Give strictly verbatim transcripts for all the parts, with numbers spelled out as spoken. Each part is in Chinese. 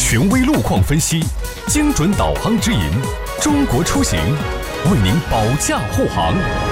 权威路况分析，精准导航指引，中国出行为您保驾护航。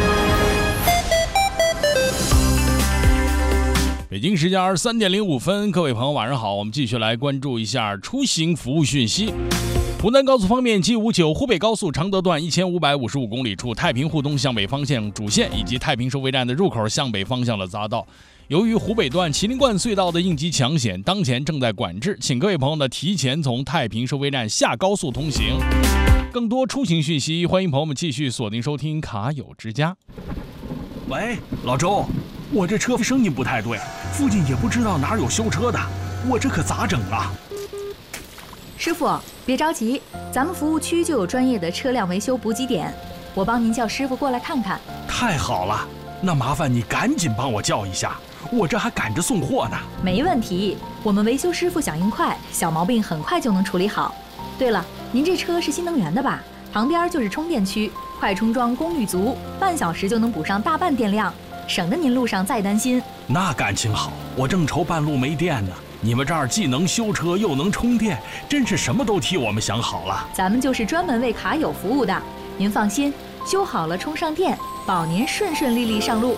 北京时间二十三点零五分，各位朋友晚上好，我们继续来关注一下出行服务讯息。湖南高速方面 G 五九 湖北高速常德段一千五百五十五公里处太平互东向北方向主线以及太平收费站的入口向北方向的匝道，由于湖北段麒麟冠隧道的应急抢险当前正在管制，请各位朋友呢提前从太平收费站下高速通行。更多出行讯息，欢迎朋友们继续锁定收听卡友之家。 喂，老周，我这车声音不太对，附近也不知道哪有修车的，我这可咋整啊？ 师傅，别着急，咱们服务区就有专业的车辆维修补给点，我帮您叫师傅过来看看。 太好了，那麻烦你赶紧帮我叫一下，我这还赶着送货呢。 没问题，我们维修师傅响应快，小毛病很快就能处理好。对了，您这车是新能源的吧？旁边就是充电区，快充桩功率足，半小时就能补上大半电量，省得您路上再担心。 那感情好，我正愁半路没电呢。你们这儿既能修车又能充电，真是什么都替我们想好了。 咱们就是专门为卡友服务的，您放心，修好了充上电，保您顺顺利利上路。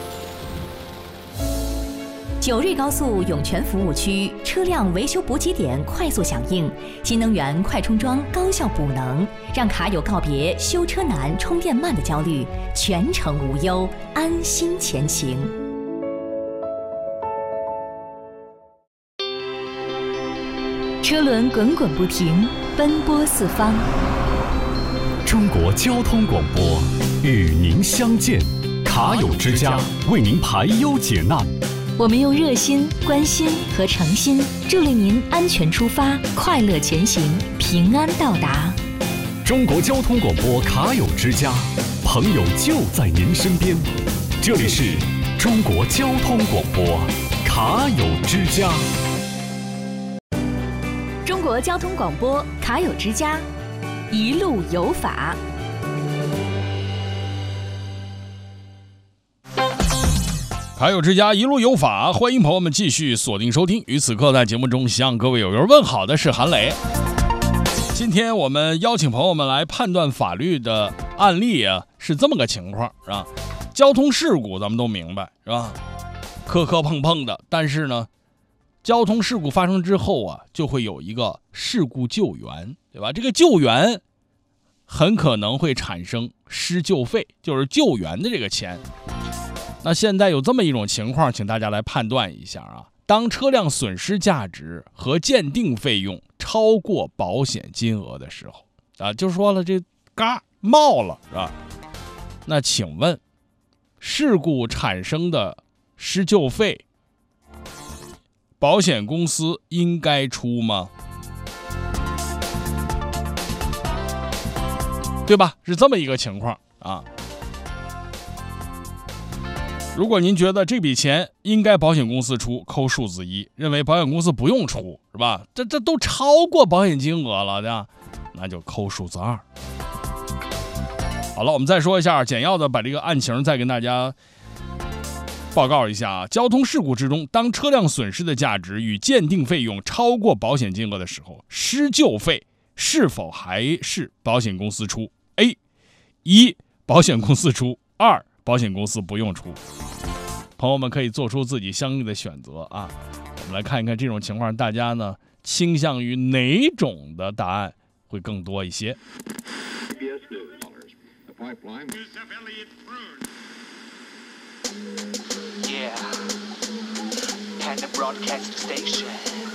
九瑞高速涌泉服务区车辆维修补给点快速响应，新能源快充桩高效补能，让卡友告别修车难、充电慢的焦虑，全程无忧，安心前行。 车轮滚滚不停，奔波四方。 中国交通广播与您相见，卡友之家为您排忧解难。 我们用热心、关心和诚心助力您安全出发，快乐前行，平安到达。 中国交通广播卡友之家，朋友就在您身边。这里是中国交通广播卡友之家。 中国交通广播卡友之家，一路有法。 卡友之家一路有法，欢迎朋友们继续锁定收听。与此刻在节目中向各位友友问好的是韩磊。今天我们邀请朋友们来判断法律的案例啊，是这么个情况，是吧？交通事故咱们都明白，是吧？磕磕碰碰的，但是呢，交通事故发生之后啊，就会有一个事故救援，对吧？这个救援很可能会产生施救费，就是救援的这个钱。那现在有这么一种情况，请大家来判断一下啊。当车辆损失价值和鉴定费用超过保险金额的时候啊，就说了这嘎冒了，是吧？那请问，事故产生的施救费，保险公司应该出吗？对吧？是这么一个情况啊。如果您觉得这笔钱应该保险公司出，扣数字一；认为保险公司不用出，是吧？这这都超过保险金额了的，那就扣数字二。好了，我们再说一下，简要的把这个案情再跟大家报告一下啊。交通事故之中，当车辆损失的价值与鉴定费用超过保险金额的时候，施救费是否还是保险公司出 ？A， 一保险公司出，二保险公司不用出。朋友们可以做出自己相应的选择啊。我们来看一看这种情况，大家呢倾向于哪种的答案会更多一些。 Yeah, Panda Broadcast Station.